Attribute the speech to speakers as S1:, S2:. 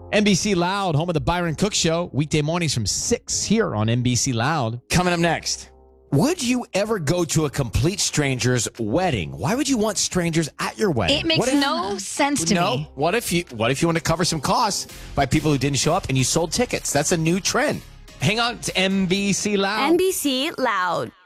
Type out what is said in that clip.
S1: NBC Loud, home of the Byron Cook Show, weekday mornings from 6 here on NBC Loud.
S2: Coming up next. Would you ever go to a complete stranger's wedding? Why would you want strangers at your wedding?
S3: It makes no sense to me.
S2: What if you want to cover some costs by people who didn't show up and you sold tickets? That's a new trend.
S1: Hang on to NBC Loud.
S4: NBC Loud.